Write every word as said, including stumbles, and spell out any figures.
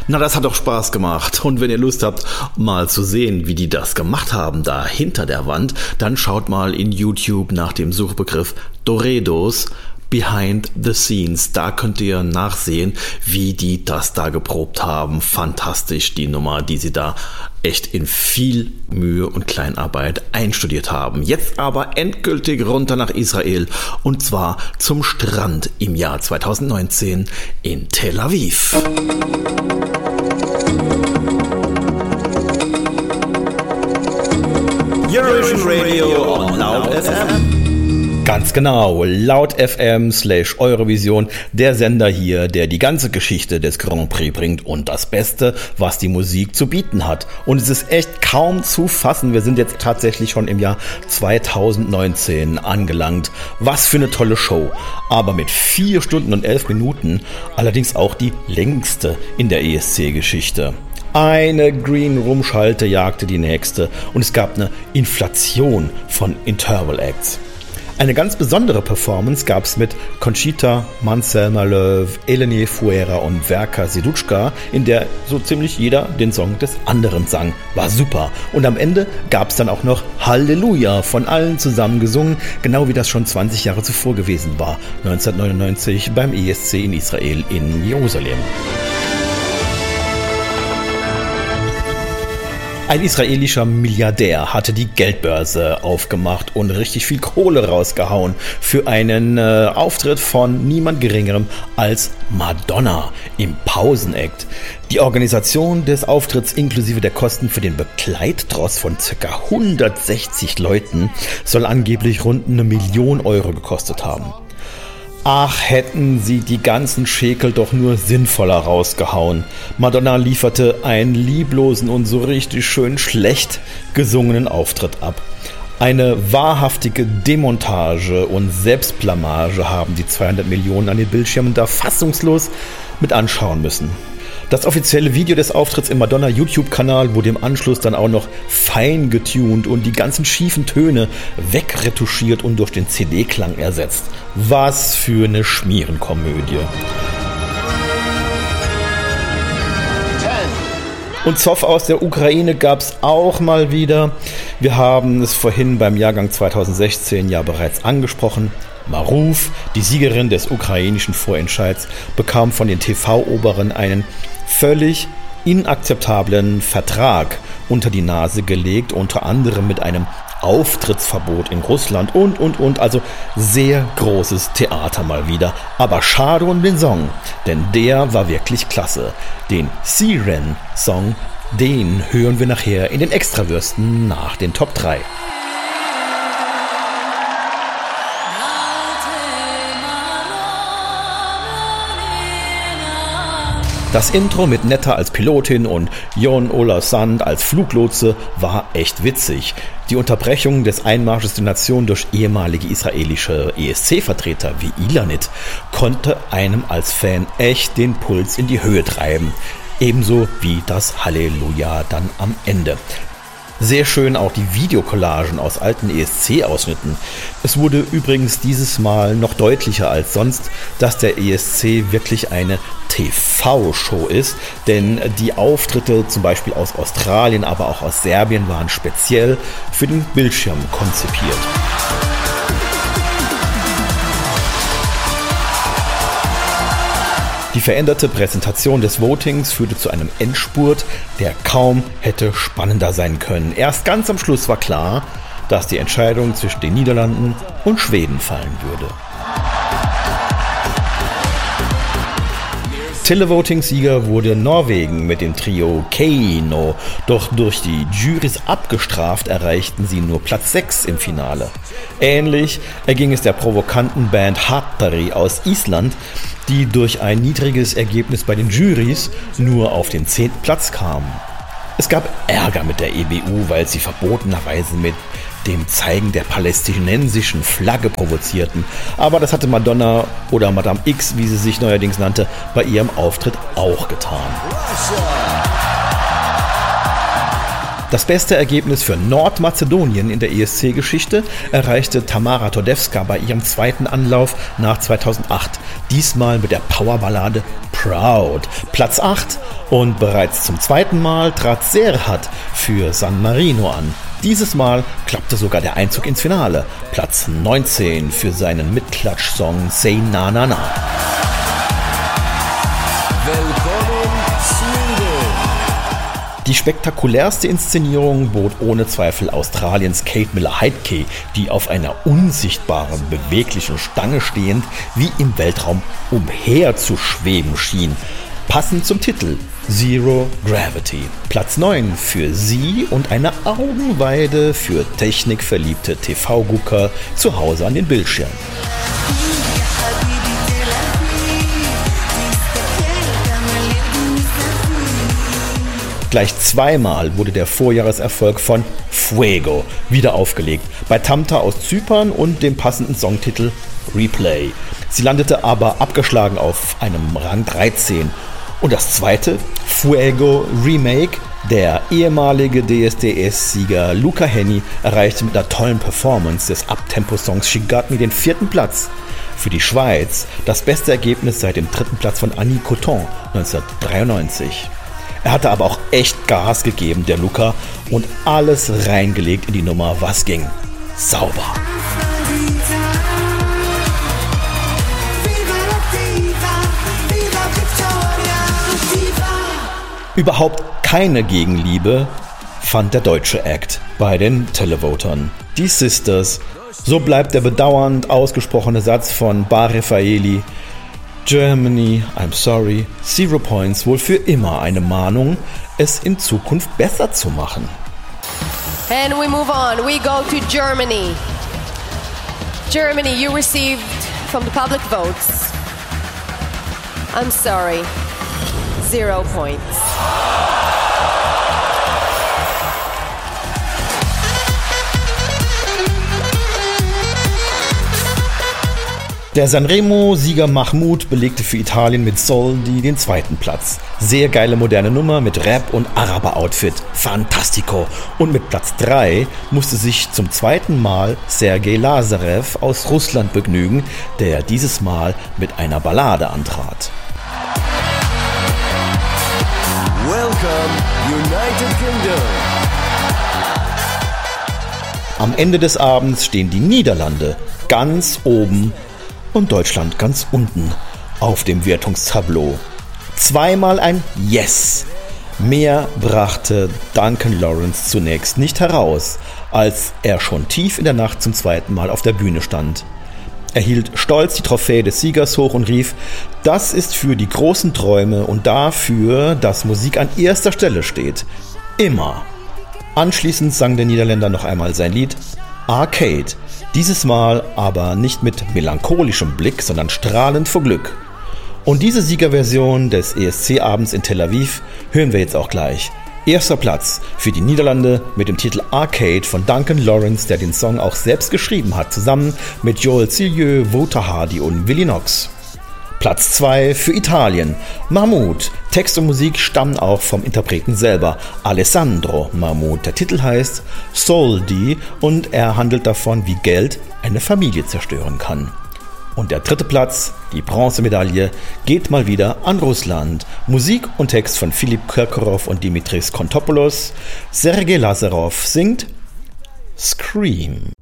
Na, das hat doch Spaß gemacht. Und wenn ihr Lust habt, mal zu sehen, wie die das gemacht haben, da hinter der Wand, dann schaut mal in YouTube nach dem Suchbegriff Doredos Behind the Scenes. Da könnt ihr nachsehen, wie die das da geprobt haben. Fantastisch, die Nummer, die sie da echt in viel Mühe und Kleinarbeit einstudiert haben. Jetzt aber endgültig runter nach Israel, und zwar zum Strand im Jahr zweitausendneunzehn in Tel Aviv. Eurovision Radio on Loud F M. Ganz genau, Loud F M slash Eurovision, der Sender hier, der die ganze Geschichte des Grand Prix bringt und das Beste, was die Musik zu bieten hat. Und es ist echt kaum zu fassen, wir sind jetzt tatsächlich schon im Jahr zweitausendneunzehn angelangt. Was für eine tolle Show, aber mit vier Stunden und elf Minuten, allerdings auch die längste in der E S C-Geschichte. Eine Green Room Schalte jagte die nächste und es gab eine Inflation von Interval Acts. Eine ganz besondere Performance gab es mit Conchita, Marcel Maleuve, Eleni Fuera und Verka Sedutschka, in der so ziemlich jeder den Song des anderen sang. War super. Und am Ende gab es dann auch noch Halleluja von allen zusammen gesungen, genau wie das schon zwanzig Jahre zuvor gewesen war, neunzehnhundertneunundneunzig beim E S C in Israel in Jerusalem. Ein israelischer Milliardär hatte die Geldbörse aufgemacht und richtig viel Kohle rausgehauen für einen äh, Auftritt von niemand Geringerem als Madonna im Pausenakt. Die Organisation des Auftritts inklusive der Kosten für den Begleittross von ca. hundertsechzig Leuten soll angeblich rund eine Million Euro gekostet haben. Ach, hätten sie die ganzen Schekel doch nur sinnvoller rausgehauen. Madonna lieferte einen lieblosen und so richtig schön schlecht gesungenen Auftritt ab. Eine wahrhaftige Demontage und Selbstblamage haben die zweihundert Millionen an den Bildschirmen da fassungslos mit anschauen müssen. Das offizielle Video des Auftritts im Madonna-YouTube-Kanal wurde im Anschluss dann auch noch fein getuned und die ganzen schiefen Töne wegretuschiert und durch den C D-Klang ersetzt. Was für eine Schmierenkomödie. Und Zoff aus der Ukraine gab's auch mal wieder. Wir haben es vorhin beim Jahrgang zweitausendsechzehn ja bereits angesprochen. Maruf, die Siegerin des ukrainischen Vorentscheids, bekam von den T V-Oberen einen völlig inakzeptablen Vertrag unter die Nase gelegt, unter anderem mit einem Auftrittsverbot in Russland und, und, und, also sehr großes Theater mal wieder. Aber schade um den Song, denn der war wirklich klasse. Den Siren-Song, den hören wir nachher in den Extrawürsten nach den Top drei. Das Intro mit Netta als Pilotin und Jon Ola Sand als Fluglotse war echt witzig. Die Unterbrechung des Einmarsches der Nation durch ehemalige israelische E S C-Vertreter wie Ilanit konnte einem als Fan echt den Puls in die Höhe treiben. Ebenso wie das Halleluja dann am Ende. Sehr schön auch die Videocollagen aus alten E S C-Ausschnitten. Es wurde übrigens dieses Mal noch deutlicher als sonst, dass der E S C wirklich eine T V-Show ist, denn die Auftritte zum Beispiel aus Australien, aber auch aus Serbien waren speziell für den Bildschirm konzipiert. Die veränderte Präsentation des Votings führte zu einem Endspurt, der kaum hätte spannender sein können. Erst ganz am Schluss war klar, dass die Entscheidung zwischen den Niederlanden und Schweden fallen würde. Televoting-Sieger wurde Norwegen mit dem Trio Keino, doch durch die Jurys abgestraft erreichten sie nur Platz sechs im Finale. Ähnlich erging es der provokanten Band Hattari aus Island, die durch ein niedriges Ergebnis bei den Jurys nur auf den zehnten Platz kam. Es gab Ärger mit der E B U, weil sie verbotenerweise mit dem Zeigen der palästinensischen Flagge provozierten. Aber das hatte Madonna oder Madame X, wie sie sich neuerdings nannte, bei ihrem Auftritt auch getan. Das beste Ergebnis für Nordmazedonien in der E S C-Geschichte erreichte Tamara Todevska bei ihrem zweiten Anlauf nach zweitausendacht. Diesmal mit der Powerballade Proud. Platz acht. Und bereits zum zweiten Mal trat Serhat für San Marino an. Dieses Mal klappte sogar der Einzug ins Finale. Platz neunzehn für seinen Mitklatsch-Song Say Na Na Na. Willkommen Sweden! Die spektakulärste Inszenierung bot ohne Zweifel Australiens Kate Miller-Heidke, die auf einer unsichtbaren, beweglichen Stange stehend wie im Weltraum umherzuschweben schien. Passend zum Titel Zero Gravity. Platz neun für sie und eine Augenweide für technikverliebte T V-Gucker zu Hause an den Bildschirmen. Gleich zweimal wurde der Vorjahreserfolg von Fuego wieder aufgelegt, bei Tamta aus Zypern und dem passenden Songtitel Replay. Sie landete aber abgeschlagen auf einem Rang dreizehn. Und das zweite, Fuego Remake, der ehemalige D S D S-Sieger Luca Hänni erreichte mit einer tollen Performance des Uptempo-Songs She Got Me den vierten Platz. Für die Schweiz das beste Ergebnis seit dem dritten Platz von Annie Coton neunzehnhundertdreiundneunzig. Er hatte aber auch echt Gas gegeben, der Luca, und alles reingelegt in die Nummer, was ging. Sauber. Überhaupt keine Gegenliebe fand der deutsche Act bei den Televotern. Die Sisters, so bleibt der bedauernd ausgesprochene Satz von Bar Refaeli: Germany, I'm sorry, Zero Points wohl für immer eine Mahnung, es in Zukunft besser zu machen. And we move on, we go to Germany. Germany, you received from the public votes. I'm sorry, zero points. Der Sanremo-Sieger Mahmoud belegte für Italien mit Soldi den zweiten Platz. Sehr geile moderne Nummer mit Rap und Araber-Outfit. Fantastico. Und mit Platz drei musste sich zum zweiten Mal Sergei Lazarev aus Russland begnügen, der dieses Mal mit einer Ballade antrat. Welcome, United Kingdom! Am Ende des Abends stehen die Niederlande ganz oben und Deutschland ganz unten auf dem Wertungstableau. Zweimal ein Yes. Mehr brachte Duncan Lawrence zunächst nicht heraus, als er schon tief in der Nacht zum zweiten Mal auf der Bühne stand. Er hielt stolz die Trophäe des Siegers hoch und rief: Das ist für die großen Träume und dafür, dass Musik an erster Stelle steht. Immer. Anschließend sang der Niederländer noch einmal sein Lied Arcade. Dieses Mal aber nicht mit melancholischem Blick, sondern strahlend vor Glück. Und diese Siegerversion des E S C-Abends in Tel Aviv hören wir jetzt auch gleich. Erster Platz für die Niederlande mit dem Titel Arcade von Duncan Lawrence, der den Song auch selbst geschrieben hat, zusammen mit Joel Cillieux, Wouter Hardy und Willie Knox. Platz zwei für Italien. Mahmoud. Text und Musik stammen auch vom Interpreten selber, Alessandro Mahmoud. Der Titel heißt Soldi und er handelt davon, wie Geld eine Familie zerstören kann. Und der dritte Platz, die Bronzemedaille, geht mal wieder an Russland. Musik und Text von Philipp Kirkorov und Dimitris Kontopoulos. Sergei Lazarev singt Scream.